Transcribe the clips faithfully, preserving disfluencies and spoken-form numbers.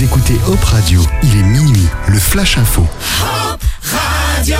Vous écoutez Hop Radio, il est minuit, le Flash Info. Hop Radio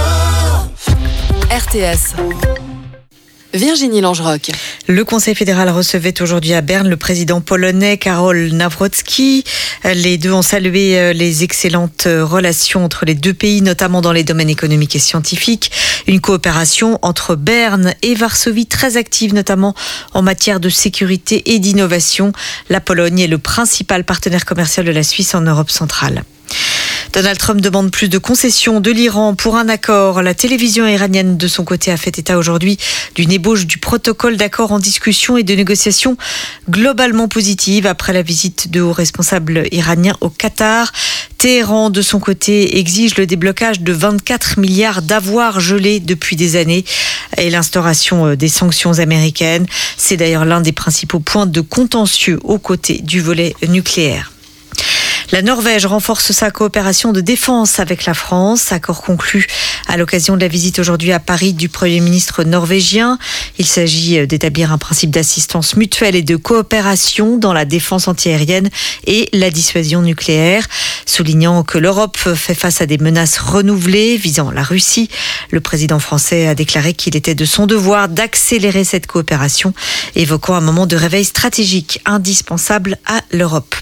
R T S. Virginie Langerock. Le Conseil fédéral recevait aujourd'hui à Berne le président polonais Karol Nawrocki. Les deux ont salué les excellentes relations entre les deux pays, notamment dans les domaines économiques et scientifiques. Une coopération entre Berne et Varsovie très active, notamment en matière de sécurité et d'innovation. La Pologne est le principal partenaire commercial de la Suisse en Europe centrale. Donald Trump demande plus de concessions de l'Iran pour un accord. La télévision iranienne, de son côté, a fait état aujourd'hui d'une ébauche du protocole d'accord en discussion et de négociations globalement positives après la visite de hauts responsables iraniens au Qatar. Téhéran, de son côté, exige le déblocage de vingt-quatre milliards d'avoirs gelés depuis des années et l'instauration des sanctions américaines. C'est d'ailleurs l'un des principaux points de contentieux aux côtés du volet nucléaire. La Norvège renforce sa coopération de défense avec la France, accord conclu à l'occasion de la visite aujourd'hui à Paris du Premier ministre norvégien. Il s'agit d'établir un principe d'assistance mutuelle et de coopération dans la défense antiaérienne et la dissuasion nucléaire, soulignant que l'Europe fait face à des menaces renouvelées visant la Russie. Le président français a déclaré qu'il était de son devoir d'accélérer cette coopération, évoquant un moment de réveil stratégique indispensable à l'Europe.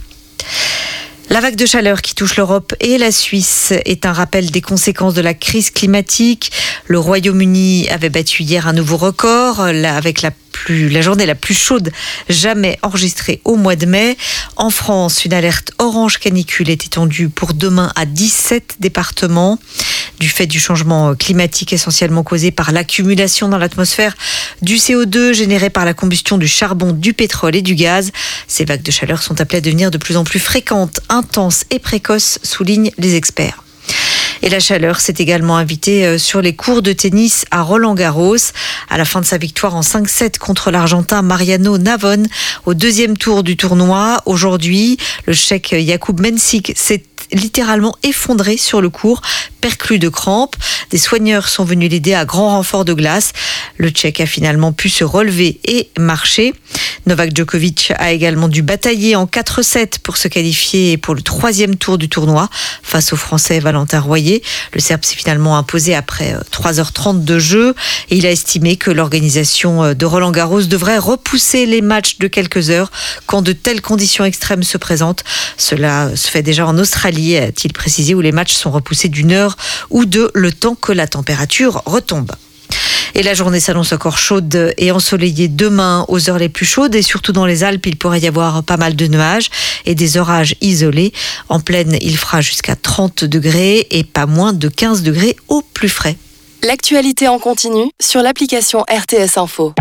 La vague de chaleur qui touche l'Europe et la Suisse est un rappel des conséquences de la crise climatique. Le Royaume-Uni avait battu hier un nouveau record avec la Plus, la journée la plus chaude jamais enregistrée au mois de mai. En France, une alerte orange canicule est étendue pour demain à dix-sept départements du fait du changement climatique essentiellement causé par l'accumulation dans l'atmosphère du C O deux généré par la combustion du charbon, du pétrole et du gaz. Ces vagues de chaleur sont appelées à devenir de plus en plus fréquentes, intenses et précoces, soulignent les experts. Et la chaleur s'est également invitée sur les courts de tennis à Roland-Garros. À la fin de sa victoire en cinq sept contre l'Argentin Mariano Navon au deuxième tour du tournoi, aujourd'hui, le Tchèque Jakub Mensik s'est littéralement effondré sur le court, perclus de crampes. Des soigneurs sont venus l'aider à grand renfort de glace. Le Tchèque a finalement pu se relever et marcher. Novak Djokovic a également dû batailler en quatre sept pour se qualifier pour le troisième tour du tournoi face au Français Valentin Royer. Le Serbe s'est finalement imposé après trois heures trente de jeu et il a estimé que l'organisation de Roland-Garros devrait repousser les matchs de quelques heures quand de telles conditions extrêmes se présentent. Cela se fait déjà en Australie, a-t-il précisé, où les matchs sont repoussés d'une heure ou deux, le temps que la température retombe. Et la journée s'annonce encore chaude et ensoleillée demain aux heures les plus chaudes et surtout dans les Alpes, il pourrait y avoir pas mal de nuages et des orages isolés. En plaine, il fera jusqu'à trente degrés et pas moins de quinze degrés au plus frais. L'actualité en continu sur l'application R T S Info.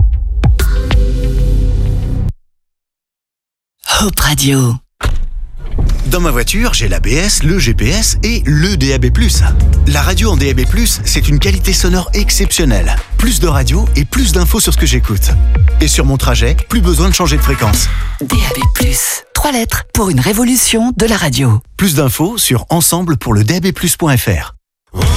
Hop Radio. Dans ma voiture, j'ai l'A B S, le G P S et le D A B plus. La radio en D A B plus, c'est une qualité sonore exceptionnelle. Plus de radio et plus d'infos sur ce que j'écoute. Et sur mon trajet, plus besoin de changer de fréquence. D A B plus, trois lettres pour une révolution de la radio. Plus d'infos sur ensemble pour le D A B plus point F R.